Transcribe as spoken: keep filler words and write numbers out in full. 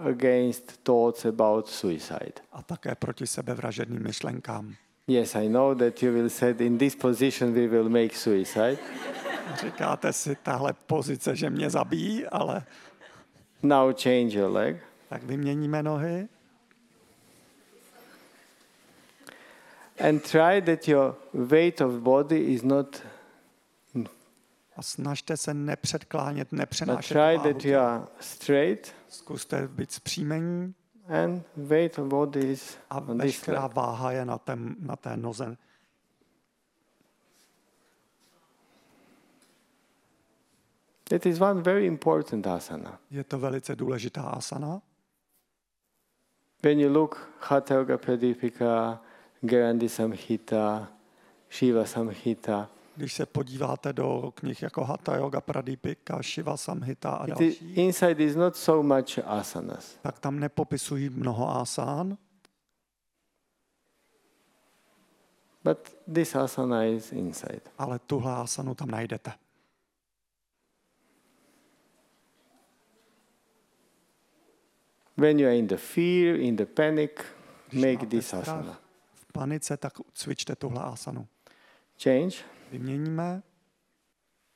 against thoughts about suicide. A také proti sebevražedným myšlenkám. Yes, I know that you will say in this position we will make suicide. Říkáte si, tahle pozice, že mě zabijí, ale Now change your leg. tak vyměníme nohy And try that your weight of body is not, a snažte se nepředklánět, but nepřenášet try váhu that you těla. are straight Zkuste být zpříjmení and weight of body is a on this veškerá leg. váha je na té, na té noze. That is one very important asana. Je to velice důležitá asana. When you look Hatha Yoga Pradipika, Gerandi Samhita, Shiva Samhita, Když se podíváte do knih jako Hatha Yoga Pradipika, Shiva Samhita a it is, další, inside is not so much asanas. tak tam nepopisují mnoho asán, But this asana is inside. ale tuhle asanu tam najdete. When you are in the fear, in the panic, Když make máte this strach, asana. v panice, tak cvičte tuhle asanu. Change. Vyměníme